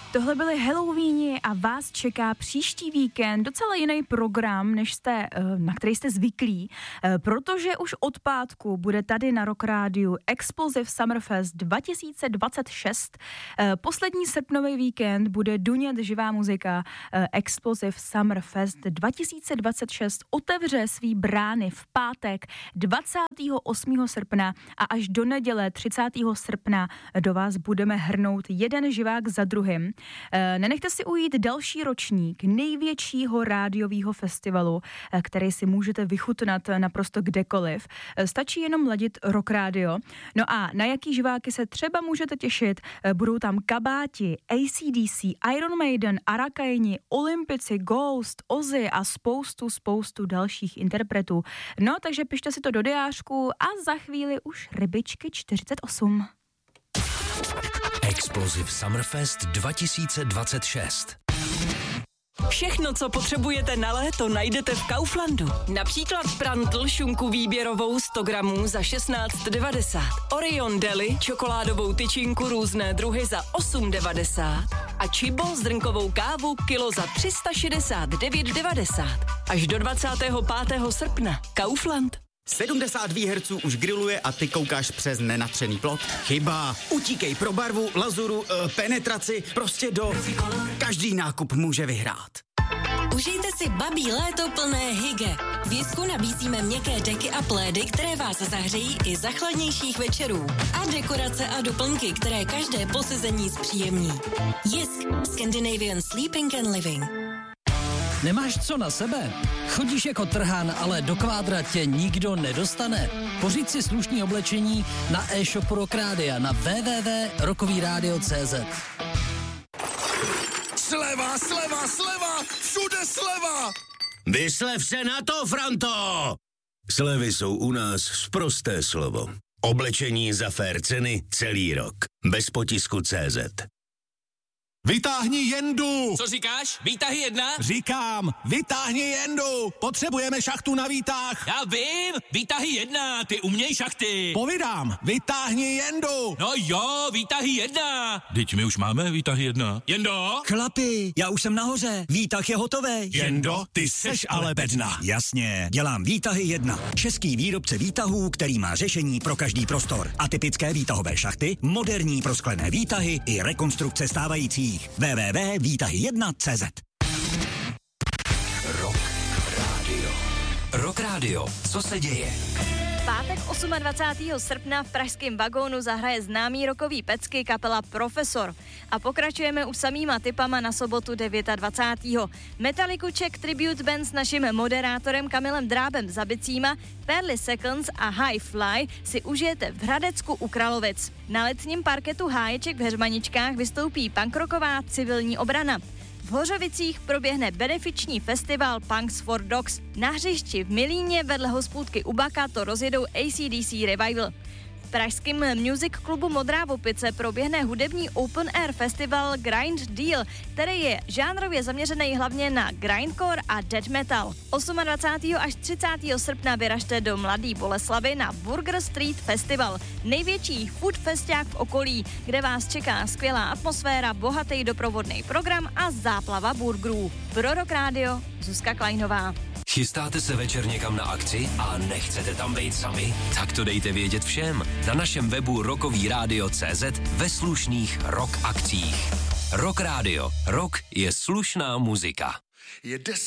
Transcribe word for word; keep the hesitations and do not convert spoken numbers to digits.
Tohle byly Halloweeni a vás čeká příští víkend docela jiný program, než jste, na který jste zvyklí, protože už od pátku bude tady na Rock Rádiu Explosive Summerfest dva tisíce dvacet šest. Poslední srpnový víkend bude dunět živá muzika. Explosive Summerfest dva tisíce dvacet šest otevře svý brány v pátek dvacátého osmého srpna a až do neděle třicátého srpna do vás budeme hrnout jeden živák za druhým. Nenechte si ujít další ročník největšího rádiového festivalu, který si můžete vychutnat naprosto kdekoliv. Stačí jenom ladit Rock Radio. No a na jaký živáky se třeba můžete těšit? Budou tam Kabáti, A C D C, Iron Maiden, Arakaini, Olympici, Ghost, Ozzy a spoustu, spoustu dalších interpretů. No, takže pište si to do diářku a za chvíli už rybičky čtyřicet osm. Explosive Summerfest dva tisíce dvacet šest. Všechno, co potřebujete na léto, najdete v Kauflandu. Například prantl šunku výběrovou sto gramů za šestnáct devadesát. Orion Deli čokoládovou tyčinku různé druhy za osm devadesát. A Chibo zrnkovou kávu kilo za tři sta šedesát devět devadesát. Až do dvacátého pátého srpna. Kaufland. sedmdesát výherců už grilluje a ty koukáš přes nenatřený plot? Chyba. Utíkej pro barvu, lazuru, e, penetraci, prostě do... Každý nákup může vyhrát. Užijte si babí léto plné hygge. V Jisku nabízíme měkké deky a plédy, které vás zahřejí i za chladnějších večerů. A dekorace a doplňky, které každé posezení zpříjemní. Jisk. Scandinavian Sleeping and Living. Nemáš co na sebe? Chodíš jako trhan, ale do kvádra tě nikdo nedostane? Pořiď si slušný oblečení na e-shopu Rock Rádia na w w w tečka rockový rádio tečka c z. Sleva, sleva, sleva! Všude sleva! Vyslev se na to, Franto! Slevy jsou u nás sprosté slovo. Oblečení za fér ceny celý rok. Bez potisku C Z. Vytáhni jendu! Co říkáš? Výtahy jedna? Říkám, vytáhni jendu! Potřebujeme šachtu na výtah! Já vím! Výtahy jedna, ty uměj šachty! Povídám, vytáhni jendu! No jo, výtahy jedna! Teď my už máme výtahy jedna. Jendo? Chlapi, já už jsem nahoře, výtah je hotový. Jendo, ty seš ale bedna. Jasně, dělám výtahy jedna. Český výrobce výtahů, který má řešení pro každý prostor. Atypické výtahové šachty, moderní prosklené výtahy i rekonstrukce stávajících. w w w tečka výtahy jedna tečka c z. Rock Radio. Rock Radio. Co se děje? Pátek dvacátého osmého srpna v pražském Vagónu zahraje známý rockový pecky kapela Profesor. A pokračujeme už samýma tipama na sobotu dvacátého devátého Metallica Czech Tribute Band s naším moderátorem Kamilem Drábem za bicíma, Pearly Seconds a High Fly si užijete v Hradecku u Kralovic. Na letním parketu Háječek v Heřmaničkách vystoupí punkrocková Civilní obrana. V Hořovicích proběhne benefiční festival Punks for Dogs. Na hřišti v Milíně vedle hospůdky Ubaka to rozjedou A C D C Revival. V pražském Music klubu Modrá Vopice proběhne hudební open air festival Grind Deal, který je žánrově zaměřený hlavně na grindcore a death metal. dvacátého osmého až třicátého srpna vyražte do Mladý Boleslavy na Burger Street Festival, největší food festiák v okolí, kde vás čeká skvělá atmosféra, bohatý doprovodný program a záplava burgerů. Pro Rock Radio Zuzka Kleinová. Chystáte se večer někam na akci a nechcete tam být sami? Tak to dejte vědět všem na našem webu rockový rádio tečka c z ve slušných rock akcích. Rock Radio. Rock je slušná muzika. Je deset